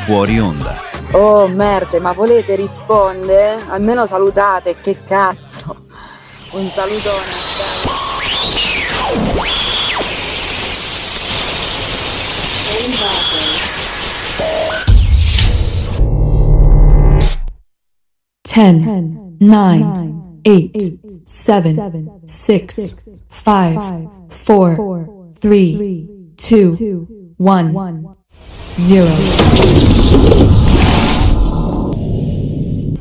fuori onda. Oh merda, ma volete rispondere? Almeno salutate, che cazzo. Un salutone. 10, 9, 8, 7, 6, 5, 4, 3, 2, 1, 0.